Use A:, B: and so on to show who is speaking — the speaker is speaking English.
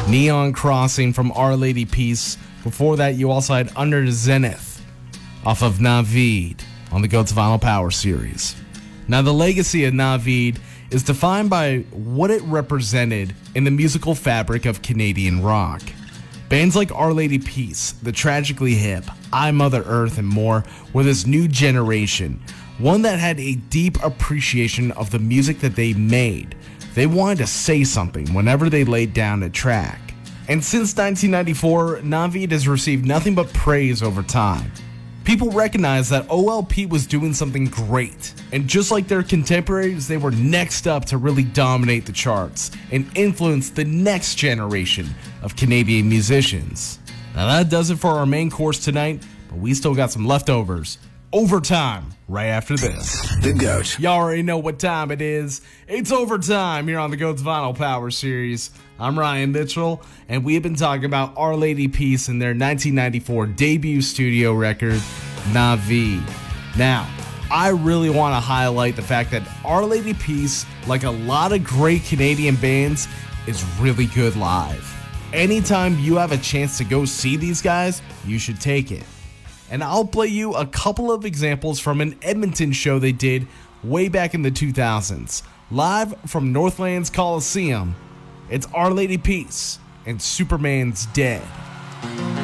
A: Neon Crossing from Our Lady Peace. Before that, you also had Under the Zenith off of Naveed on the Goats Vinyl Power series. Now, the legacy of Naveed is defined by what it represented in the musical fabric of Canadian rock. Bands like Our Lady Peace, The Tragically Hip, I Mother Earth, and more were this new generation, one that had a deep appreciation of the music that they made. They wanted to say something whenever they laid down a track. And since 1994, Naveed has received nothing but praise over time. People recognized that OLP was doing something great, and just like their contemporaries, they were next up to really dominate the charts and influence the next generation of Canadian musicians. Now that does it for our main course tonight, but we still got some leftovers. Overtime right after this.
B: The Goat.
A: Y'all already know what time it is. It's overtime here on the Goats Vinyl Power series. I'm Ryan Mitchell, and we have been talking about Our Lady Peace and their 1994 debut studio record, Naveed. Now, I really want to highlight the fact that Our Lady Peace, like a lot of great Canadian bands, is really good live. Anytime you have a chance to go see these guys, you should take it. And I'll play you a couple of examples from an Edmonton show they did way back in the 2000s. Live from Northlands Coliseum, it's Our Lady Peace and Superman's Dead.